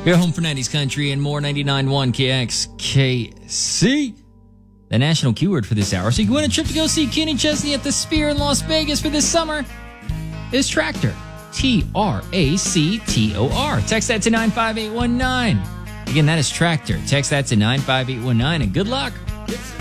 Your home for 90s country and more. 99.1 KXKC. The national keyword for this hour, so you can win a trip to go see Kenny Chesney at the Sphere in Las Vegas for this summer, is tractor. Tractor. Text that to 95819. Again, that is tractor. Text that to 95819 and good luck.